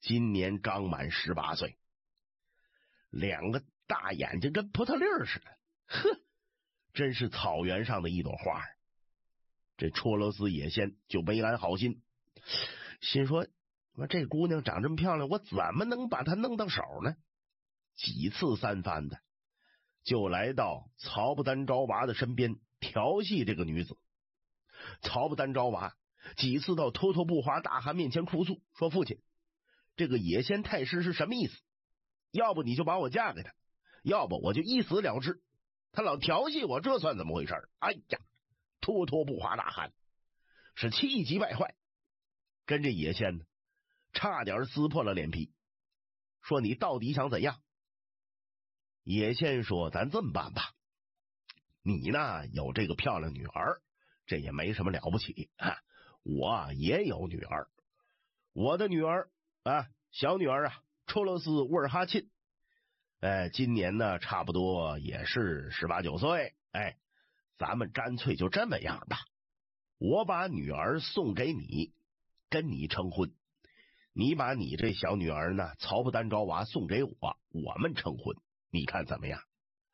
今年刚满18岁，两个大眼睛跟葡萄粒似的，呵，真是草原上的一朵花。这绰罗斯野仙就没安好心，心说这姑娘长这么漂亮，我怎么能把她弄到手呢？几次三番的就来到曹不丹昭娃的身边调戏这个女子。曹不丹昭娃几次到脱脱不华大汗面前哭诉，说父亲，这个野仙太师是什么意思？要不你就把我嫁给他，要不我就一死了之。他老调戏我，这算怎么回事？哎呀，脱脱不华大汗是气急败坏，跟这野仙呢差点撕破了脸皮，说你到底想怎样？野仙说，咱这么办吧，你呢有这个漂亮女儿，这也没什么了不起啊。我也有女儿，我的女儿啊，小女儿啊，绰罗斯乌尔哈沁，今年呢差不多也是18、19岁。咱们干脆就这么样吧，我把女儿送给你，跟你成婚，你把你这小女儿呢曹不丹昭娃送给我，我们成婚，你看怎么样？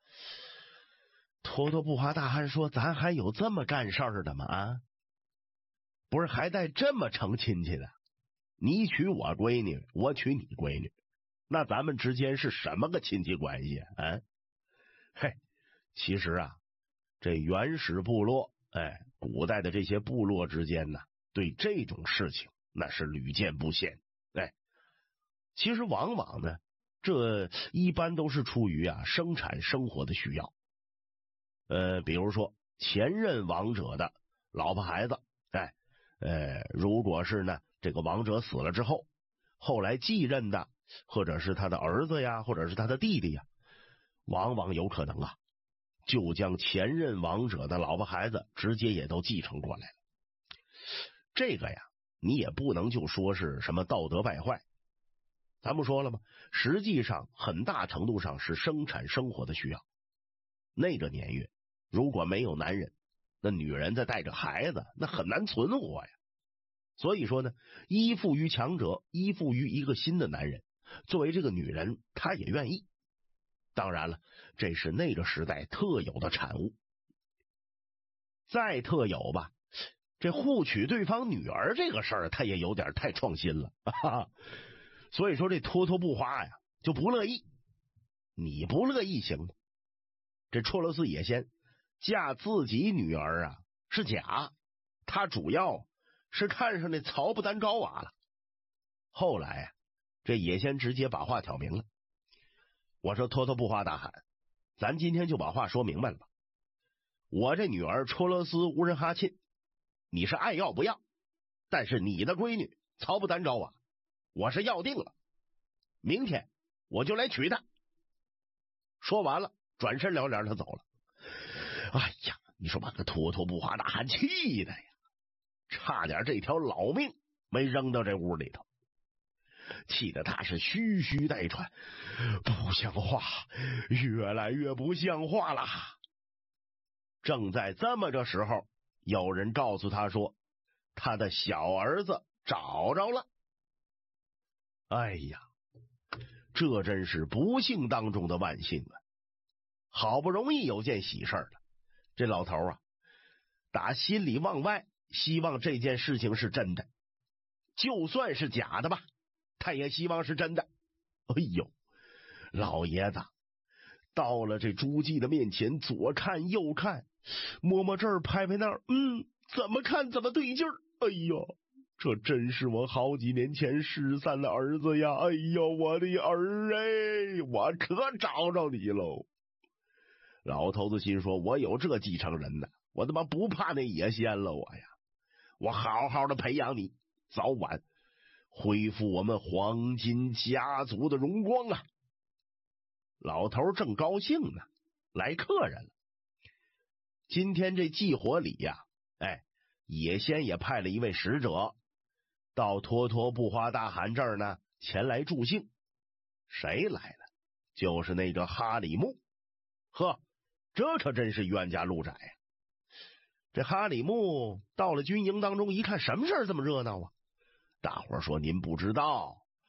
脱脱不华大汗说，咱还有这么干事儿的吗？啊，不是还带这么成亲戚的？你娶我闺女，我娶你闺女，那咱们之间是什么个亲戚关系啊？嘿，其实啊，这原始部落，古代的这些部落之间呢，对这种事情那是屡见不鲜。其实往往呢，这一般都是出于生产生活的需要。比如说前任王者的老婆孩子，如果是呢这个王者死了之后，后来继任的或者是他的儿子呀，或者是他的弟弟呀，往往有可能就将前任王者的老婆孩子直接也都继承过来了。这个呀，你也不能就说是什么道德败坏，咱不说了吗？实际上很大程度上是生产生活的需要。那个年月如果没有男人，那女人再带着孩子，那很难存活呀。所以说呢，依附于强者，依附于一个新的男人，作为这个女人她也愿意。当然了，这是那个时代特有的产物。再特有吧，这互娶对方女儿这个事儿，他也有点太创新了。所以说这脱脱不华呀就不乐意。你不乐意行吗？这绰罗斯野仙嫁自己女儿是假，他主要是看上那曹不丹昭娃了。后来这野仙直接把话挑明了，我说脱脱不华大汗，咱今天就把话说明白了吧。我这女儿绰罗斯乌尔哈沁，你是爱要不要，但是你的闺女曹不丹昭娃，我是要定了，明天我就来娶她。说完了，转身撩帘他走了。哎呀，你说把个脱脱不华大汗气的呀，差点这条老命没扔到这屋里头，气得他是吁吁带喘，不像话，越来越不像话了。正在这么个时候，有人告诉他说，他的小儿子找着了。哎呀，这真是不幸当中的万幸啊！好不容易有件喜事了，这老头打心里往外希望这件事情是真的，就算是假的吧，他也希望是真的。哎呦，老爷子到了这朱记的面前，左看右看，摸摸这儿拍拍那儿，怎么看怎么对劲儿。哎呦，这真是我好几年前失散的儿子呀！哎呦，我的儿我可找着你喽！老头子心说，我有这继承人呢，我他妈不怕那野仙了我好好的培养你，早晚恢复我们黄金家族的荣光啊！老头正高兴呢，来客人了。今天这祭火礼野仙也派了一位使者到脱脱不华大汗这儿呢，前来助兴。谁来了？就是那个哈里木。呵，这可真是冤家路窄呀！这哈里木到了军营当中一看，什么事儿这么热闹啊？大伙儿说，您不知道，